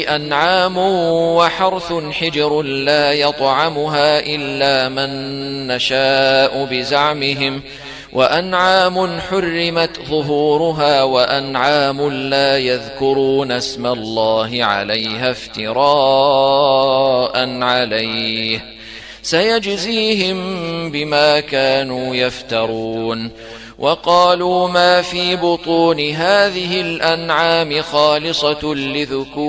أنعام وحرث حجر لا يطعمها إلا من نشاء بزعمهم، وأنعام حرمت ظهورها، وأنعام لا يذكرون اسم الله عليها افتراء عليه، سيجزيهم بما كانوا يفترون. وقالوا ما في بطون هذه الأنعام خالصة لذكورنا